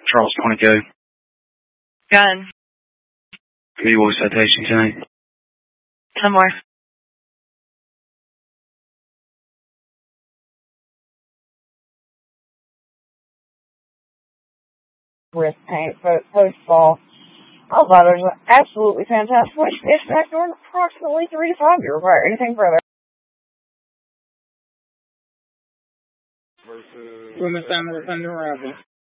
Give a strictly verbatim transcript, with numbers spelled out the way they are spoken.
Charles twenty-two. Gun. Give you voice citation, Kenny. Some more. Wrist paint, post fall. I thought it was absolutely fantastic. It's back door in approximately three to five years. Right, anything further? Versus... Women's Family Defender Arrival.